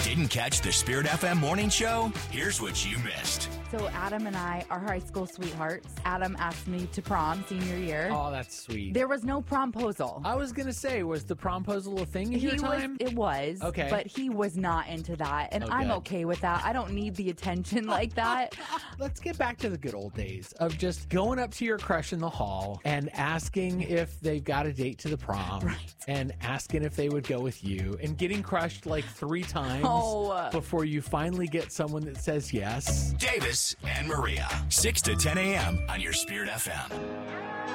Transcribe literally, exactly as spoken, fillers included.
Didn't catch the Spirit F M morning show? Here's what you missed. So Adam and I are high school sweethearts. Adam asked me to prom senior year. Oh, that's sweet. There was no promposal. I was going to say, was the promposal a thing in He your was, time? it was, Okay. but he was not into that, and Oh, I'm good. okay with that. I don't need the attention like that. Let's get back to the good old days of just going up to your crush in the hall and asking if they've got a date to the prom, Right. and asking if they would go with you, and getting crushed like three times Oh. before you finally get someone that says yes. Davis and Maria, six to ten a.m. on your Spirit F M.